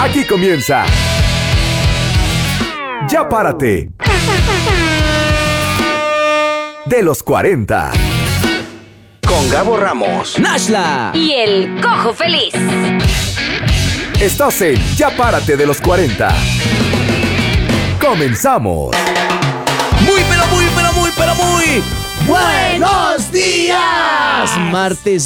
Aquí comienza Ya Párate de los 40 con Gabo Ramos, Nashla y el Cojo Feliz. Estás en Ya Párate de los 40. Comenzamos. Muy ¡buenos días! Martes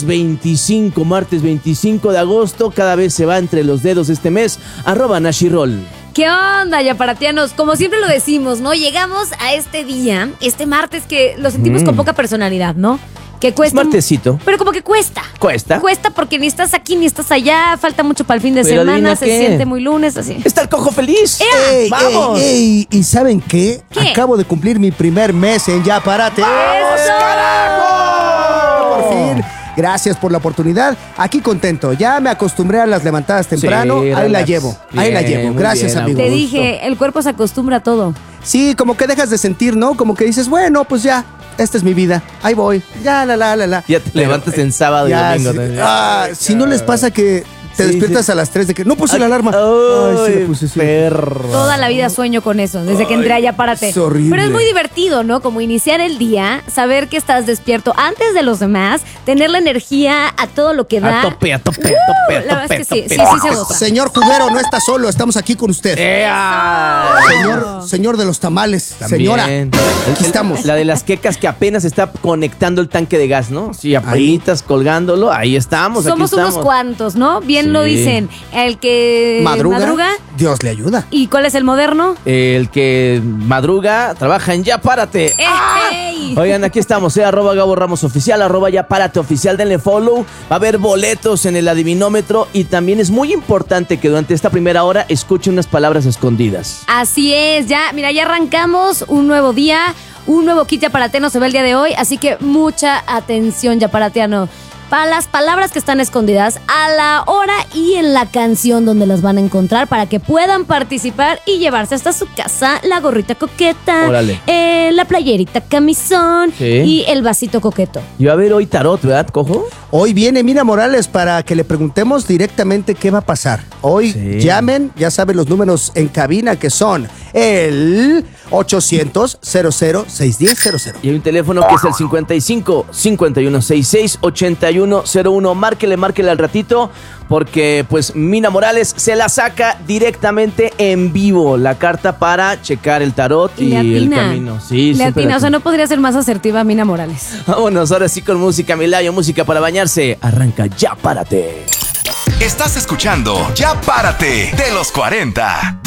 25 de agosto. Cada vez se va entre los dedos este mes. @Nashirol. ¿Qué onda, yaparatianos? Como siempre lo decimos, ¿no? Llegamos a este día, este martes que lo sentimos con poca personalidad, ¿no? Que cuesta. Es martesito. Pero como que cuesta. ¿Cuesta? Cuesta porque ni estás aquí ni estás allá. Falta mucho para el fin de Pero semana. Se ¿qué? siente muy lunes, así. Está el Cojo Feliz. ¡Ey, ¡Vamos! ey! ¿Y saben qué? ¿Qué? Acabo de cumplir mi primer mes en Ya Párate. ¡Eso! Por fin. Gracias por la oportunidad. Aquí contento. Ya me acostumbré a las levantadas temprano. Sí, ahí la relax. llevo. Bien, ahí la llevo. muy Gracias, bien, amigo. Te gusto. dije, el cuerpo se acostumbra a todo. Sí, como que dejas de sentir, ¿no? Como que dices, bueno, pues ya. Esta es mi vida. Ahí voy. Ya, la. Ya te levantas en sábado y Ya, domingo. sí. Si no les pasa que te Sí, despiertas sí. a las 3 de que no puse la alarma. Ay, sí la puse, sí. perro. Toda la vida sueño con eso, desde que entré a Ya Párate. es horrible. Pero es muy divertido, ¿no? Como iniciar el día, saber que estás despierto antes de los demás, tener la energía a todo lo que da. A tope. La verdad es que sí se goza. Señor juguero, no está solo. Estamos aquí con usted. Señor de los tamales. También. Señora, aquí estamos. La de las quecas que apenas está conectando el tanque de gas, ¿no? Sí, apenitas colgándolo. Ahí estamos. Somos aquí unos estamos. cuantos, ¿no? Bien Sí. lo dicen. El que Madruga. Dios le ayuda. ¿Y cuál es el moderno? El que madruga, trabaja en Ya Párate. ¡Ey! Oigan, aquí estamos, @Gabo Ramos Oficial, @Ya Párate Oficial, denle follow. Va a haber boletos en el adivinómetro y también es muy importante que durante esta primera hora escuchen unas palabras escondidas. Así es, ya, mira, ya arrancamos un nuevo día, un nuevo kit yaparateano se ve el día de hoy, así que mucha atención, yaparateano. Para las palabras que están escondidas a la hora y en la canción donde las van a encontrar para que puedan participar y llevarse hasta su casa la gorrita coqueta, Órale. La playerita camisón Sí. y el vasito coqueto. Y va a haber hoy tarot, ¿verdad, Cojo? Hoy viene Mina Morales para que le preguntemos directamente qué va a pasar. Hoy Sí. llamen, ya saben los números en cabina que son el 800-00-610-00. Y hay un teléfono que es el 55-5166-8101. Márquele al ratito, porque pues Mina Morales se la saca directamente en vivo, la carta para checar el tarot y le el atina. camino. Sí, Le súper atina, o sea, atina. no podría ser más asertiva Mina Morales. Vámonos, ahora sí con música, Milayo, música para bañarse. Arranca Ya Párate. Estás escuchando Ya Párate de los 40.